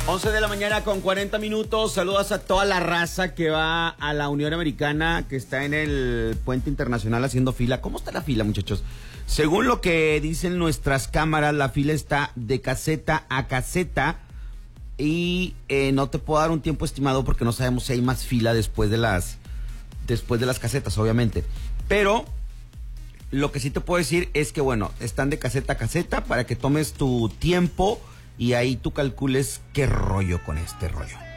11 de la mañana con 40 minutos. Saludos a toda la raza que va a la Unión Americana, que está en el Puente Internacional haciendo fila. ¿Cómo está la fila, muchachos? Según lo que dicen nuestras cámaras, la fila está de caseta a caseta y no te puedo dar un tiempo estimado porque no sabemos si hay más fila después de las casetas, obviamente. Pero lo que sí te puedo decir es que, bueno, están de caseta a caseta para que tomes tu tiempo y ahí tú calcules qué rollo con este rollo.